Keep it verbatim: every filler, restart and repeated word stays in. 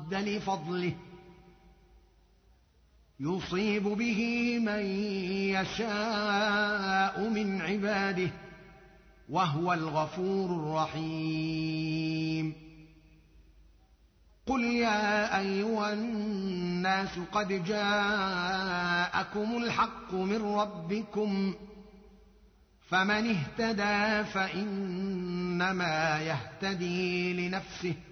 رد لفضله يصيب به من يشاء من عباده وهو الغفور الرحيم. قل يا أيها الناس قد جاءكم الحق من ربكم فمن اهتدى فإنما يهتدي لنفسه